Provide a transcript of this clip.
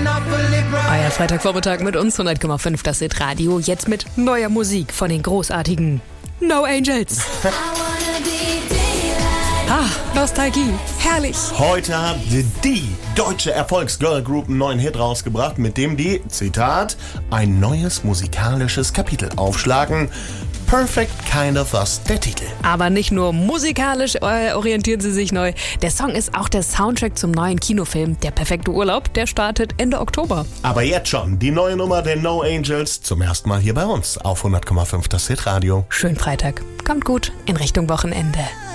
Euer Freitagvormittag mit uns, 100,5 das Hit-Radio. Jetzt mit neuer Musik von den großartigen No Angels. Nostalgie. Herrlich. Heute hat die deutsche Erfolgs-Girl-Group einen neuen Hit rausgebracht, mit dem die, Zitat, ein neues musikalisches Kapitel aufschlagen. Perfect Kind of Us, der Titel. Aber nicht nur musikalisch orientieren sie sich neu. Der Song ist auch der Soundtrack zum neuen Kinofilm Der perfekte Urlaub. Der startet Ende Oktober. Aber jetzt schon die neue Nummer der No Angels zum ersten Mal hier bei uns auf 100,5 das Hit Radio. Schönen Freitag. Kommt gut in Richtung Wochenende.